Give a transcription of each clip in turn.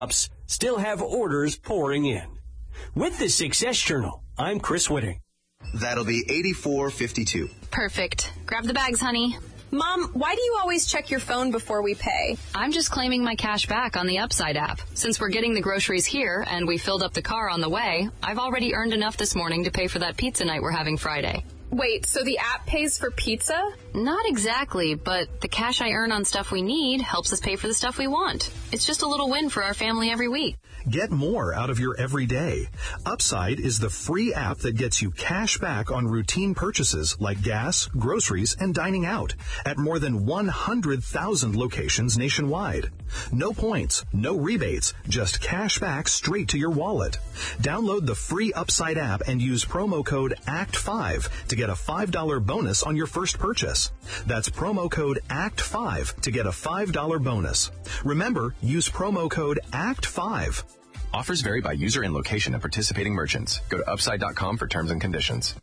still have orders pouring in. With the Success Journal, I'm Chris Whitting. That'll be $84.52. Perfect. Grab the bags, honey. Mom, why do you always check your phone before we pay? I'm just claiming my cash back on the Upside app. Since we're getting the groceries here and we filled up the car on the way, I've already earned enough this morning to pay for that pizza night we're having Friday. Wait, so the app pays for pizza? Not exactly, but the cash I earn on stuff we need helps us pay for the stuff we want. It's just a little win for our family every week. Get more out of your everyday. Upside is the free app that gets you cash back on routine purchases like gas, groceries, and dining out at more than 100,000 locations nationwide. No points, no rebates, just cash back straight to your wallet. Download the free Upside app and use promo code ACT5 to get a $5 bonus on your first purchase. That's promo code ACT5 to get a $5 bonus. Remember, use promo code ACT5. Offers vary by user and location of participating merchants. Go to upside.com for terms and conditions.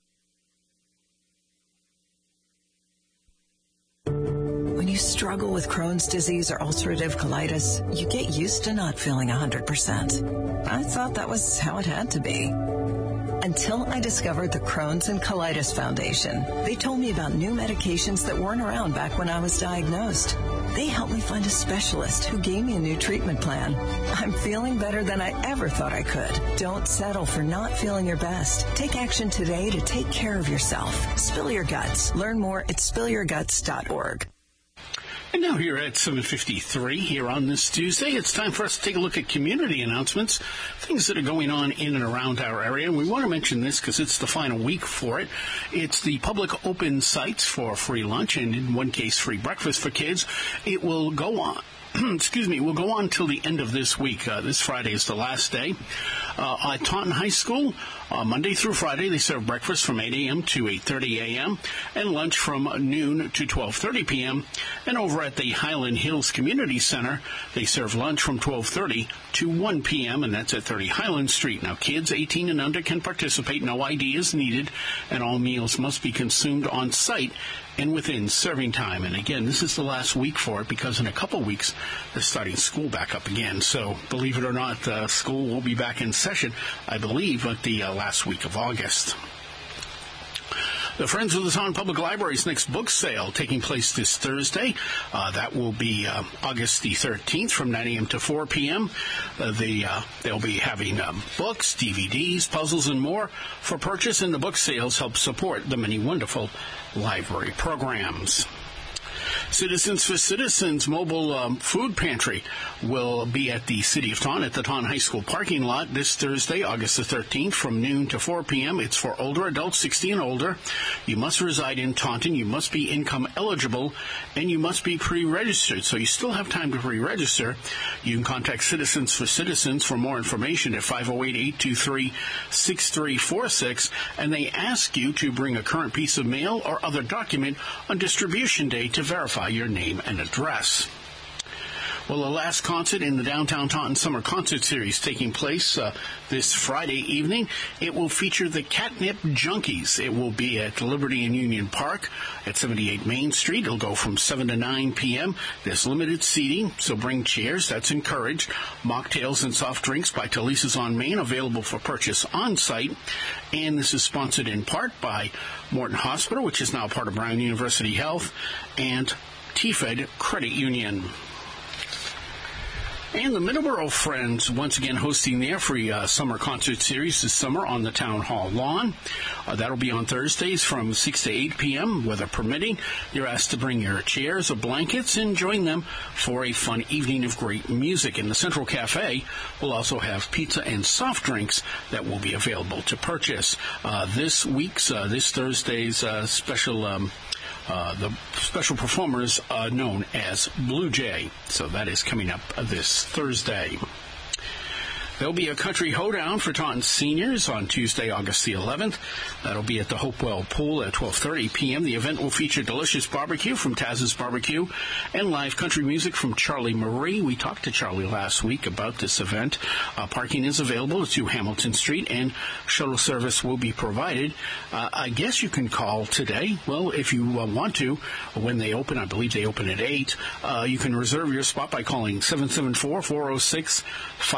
When you struggle with Crohn's disease or ulcerative colitis, you get used to not feeling 100%. I thought that was how it had to be. Until I discovered the Crohn's and Colitis Foundation. They told me about new medications that weren't around back when I was diagnosed. They helped me find a specialist who gave me a new treatment plan. I'm feeling better than I ever thought I could. Don't settle for not feeling your best. Take action today to take care of yourself. Spill your guts. Learn more at spillyourguts.org. And now here at 7:53 here on this Tuesday, it's time for us to take a look at community announcements, things that are going on in and around our area. And we want to mention this because it's the final week for it. It's the public open sites for free lunch and, in one case, free breakfast for kids. It will go on. Will go on till the end of this week. This Friday is the last day. At Taunton High School, Monday through Friday, they serve breakfast from 8 a.m. to 8:30 a.m. and lunch from noon to 12:30 p.m. And over at the Highland Hills Community Center, they serve lunch from 12:30 to 1 p.m., and that's at 30 Highland Street. Now, kids 18 and under can participate. No ID is needed, and all meals must be consumed on site and within serving time. And again, this is the last week for it because in a couple weeks, they're starting school back up again. So believe it or not, school will be back in session, I believe, at the last week of August. The Friends of the Taunton Public Library's next book sale taking place this Thursday. That will be August the 13th from 9 a.m. to 4 p.m. They'll be having books, DVDs, puzzles, and more for purchase, and the book sales help support the many wonderful library programs. Citizens for Citizens mobile food pantry will be at the City of Taunton at the Taunton High School parking lot this Thursday, August the 13th, from noon to 4 p.m. It's for older adults, 60 and older. You must reside in Taunton. You must be income eligible, and you must be pre-registered. So you still have time to pre-register. You can contact Citizens for Citizens for more information at 508-823-6346, and they ask you to bring a current piece of mail or other document on distribution day to verify your name and address. Well, the last concert in the Downtown Taunton Summer Concert Series taking place this Friday evening. It will feature the Catnip Junkies. It will be at Liberty and Union Park at 78 Main Street. It'll go from 7 to 9 p.m. There's limited seating, so bring chairs. That's encouraged. Mocktails and soft drinks by Talisa's on Main, available for purchase on site. And this is sponsored in part by Morton Hospital, which is now part of Brown University Health, and TFED Credit Union. And the Middleborough Friends, once again hosting their free summer concert series this summer on the Town Hall lawn. That'll be on Thursdays from 6 to 8 p.m., weather permitting. You're asked to bring your chairs or blankets and join them for a fun evening of great music. And the Central Cafe will also have pizza and soft drinks that will be available to purchase. This Thursday's special... the special performers are known as Blue Jay. So that is coming up this Thursday. There'll be a country hoedown for Taunton seniors on Tuesday, August the 11th. That'll be at the Hopewell Pool at 12:30 p.m. The event will feature delicious barbecue from Taz's Barbecue and live country music from Charlie Marie. We talked to Charlie last week about this event. Parking is available to Hamilton Street, and shuttle service will be provided. I guess you can call today. Well, if you want to, when they open, I believe they open at 8, you can reserve your spot by calling 774-406-5